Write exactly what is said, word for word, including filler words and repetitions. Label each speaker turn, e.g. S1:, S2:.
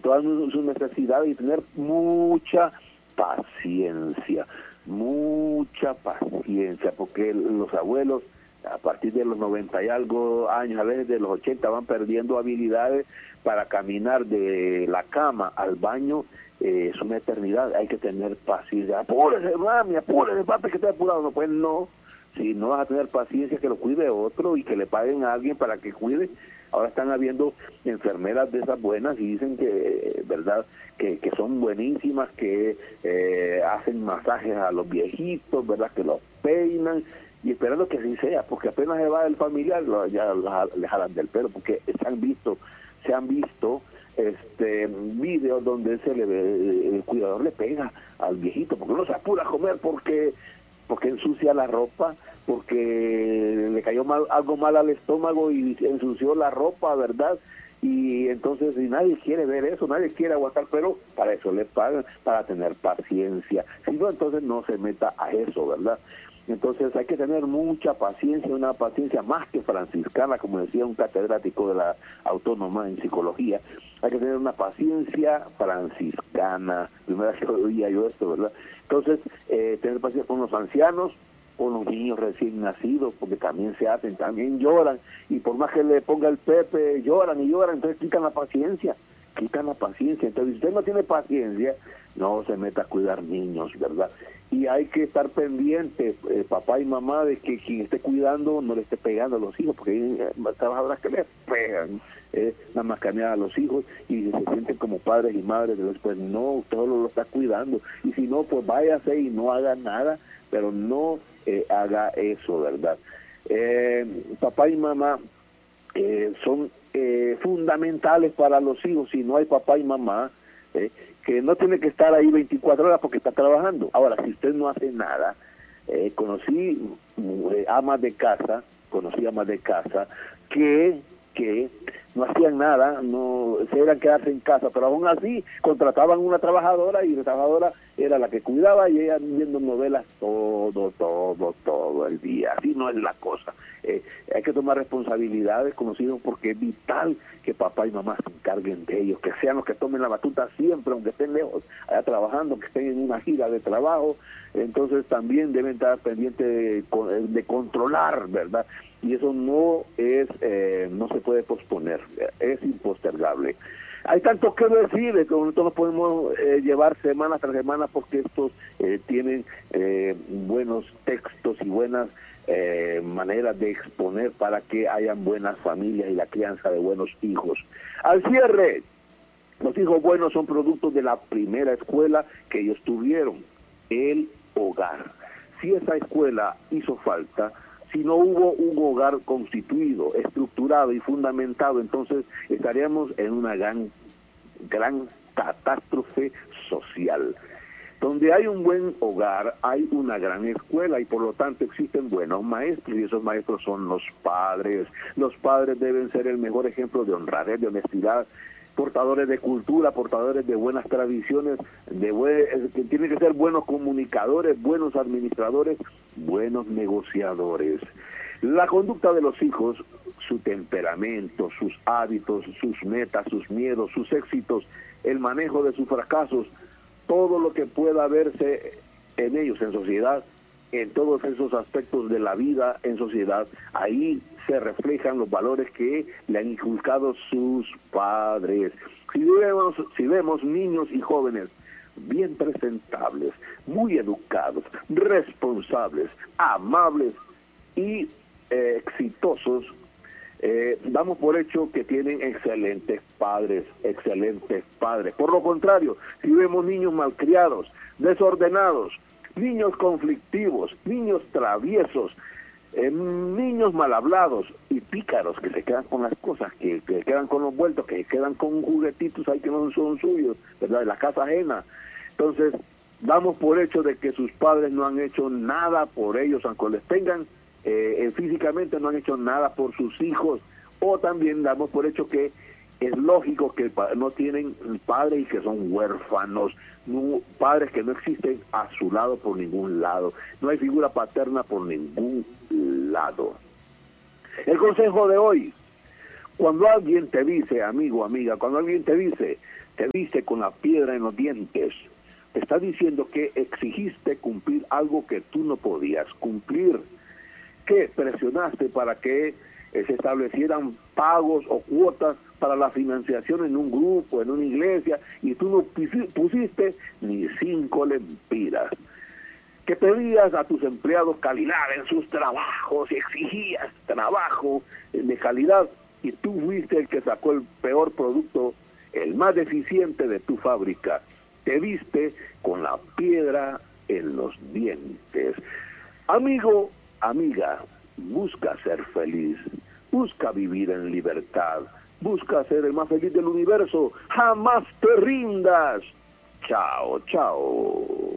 S1: todas sus necesidades y tener mucha paciencia, mucha paciencia, porque los abuelos a partir de los noventa y algo años, a veces de los ochenta, van perdiendo habilidades para caminar de la cama al baño. Eh, es una eternidad, hay que tener paciencia. Apúrese, mami, apúrese, papi, que esté apurado. No, pues no, si no vas a tener paciencia, que lo cuide otro y que le paguen a alguien para que cuide. Ahora están habiendo enfermeras de esas buenas y dicen que, verdad, que, que son buenísimas, que eh, hacen masajes a los viejitos, verdad, que los peinan, y esperando que así sea, porque apenas se va el familiar, lo, ya le jalan del pelo, porque se han visto, se han visto este videos donde se le ve, el cuidador le pega al viejito, porque no se apura a comer, porque porque ensucia la ropa, porque le cayó mal, algo mal al estómago y ensució la ropa, ¿verdad? Y entonces y nadie quiere ver eso, nadie quiere aguantar, pero para eso le pagan, para tener paciencia. Si no, entonces no se meta a eso, ¿verdad? Entonces hay que tener mucha paciencia, una paciencia más que franciscana, como decía un catedrático de la Autónoma en psicología. Hay que tener una paciencia franciscana. Primera vez que oía yo esto, ¿verdad? Entonces, eh, tener paciencia con los ancianos, con los niños recién nacidos, porque también se hacen, también lloran, y por más que le ponga el Pepe, lloran y lloran, entonces quitan la paciencia, quitan la paciencia. Entonces, si usted no tiene paciencia, no se meta a cuidar niños, ¿verdad? Y hay que estar pendiente, eh, papá y mamá, de que quien esté cuidando no le esté pegando a los hijos, porque hay eh, trabajadoras que le pegan, eh, la mascaneada a los hijos, y se sienten como padres y madres. Después, no, usted solo lo está cuidando, y si no, pues váyase y no haga nada, pero no eh, haga eso, ¿verdad? Eh, papá y mamá eh, son eh, fundamentales para los hijos. Si no hay papá y mamá, eh, que no tiene que estar ahí veinticuatro horas porque está trabajando. Ahora, si usted no hace nada, eh, conocí eh, amas de casa, conocí amas de casa que, que no hacían nada, no se eran quedarse en casa, pero aún así contrataban una trabajadora y la trabajadora era la que cuidaba y ella viendo novelas todo, todo, todo el día. Así no es la cosa. Eh, hay que tomar responsabilidades con los hijos, porque es vital que papá y mamá se encarguen de ellos, que sean los que tomen la batuta siempre, aunque estén lejos, allá trabajando, que estén en una gira de trabajo. Entonces también deben estar pendientes de, de controlar, ¿verdad? Y eso no es, eh, no se puede posponer, es impostergable. Hay tanto que decir, que nosotros nos podemos eh, llevar semana tras semana, porque estos eh, tienen eh, buenos textos y buenas eh, maneras de exponer para que hayan buenas familias y la crianza de buenos hijos. Al cierre, los hijos buenos son productos de la primera escuela que ellos tuvieron, el hogar. Si esa escuela hizo falta, si no hubo un hogar constituido, estructurado y fundamentado, entonces estaríamos en una gran, gran catástrofe social. Donde hay un buen hogar, hay una gran escuela, y por lo tanto existen buenos maestros, y esos maestros son los padres. Los padres deben ser el mejor ejemplo de honradez, de honestidad, portadores de cultura, portadores de buenas tradiciones, de buen, que tienen que ser buenos comunicadores, buenos administradores, buenos negociadores. La conducta de los hijos, su temperamento, sus hábitos, sus metas, sus miedos, sus éxitos, el manejo de sus fracasos, todo lo que pueda verse en ellos en sociedad, en todos esos aspectos de la vida en sociedad, ahí se reflejan los valores que le han inculcado sus padres. Si vemos, si vemos niños y jóvenes bien presentables, muy educados, responsables, amables y eh, exitosos, eh, damos por hecho que tienen excelentes padres, excelentes padres. Por lo contrario, si vemos niños malcriados, desordenados, niños conflictivos, niños traviesos, eh, niños mal hablados y pícaros, que se quedan con las cosas, que, que quedan con los vueltos, que quedan con juguetitos ahí que no son suyos, ¿verdad?, de la casa ajena. Entonces, damos por hecho de que sus padres no han hecho nada por ellos, aunque les tengan eh, físicamente, no han hecho nada por sus hijos. O también damos por hecho que es lógico que no tienen padres y que son huérfanos, no, padres que no existen a su lado por ningún lado, no hay figura paterna por ningún lado. El consejo de hoy: cuando alguien te dice, amigo, amiga, cuando alguien te dice, te viste con la piedra en los dientes. Te está diciendo que exigiste cumplir algo que tú no podías cumplir, que presionaste para que eh, se establecieran pagos o cuotas para la financiación en un grupo, en una iglesia, y tú no pusiste ni cinco lempiras, que pedías a tus empleados calidad en sus trabajos y exigías trabajo de calidad, y tú fuiste el que sacó el peor producto, el más deficiente de tu fábrica. Te viste con la piedra en los dientes. Amigo, amiga, busca ser feliz, busca vivir en libertad, busca ser el más feliz del universo. Jamás te rindas. Chao, chao.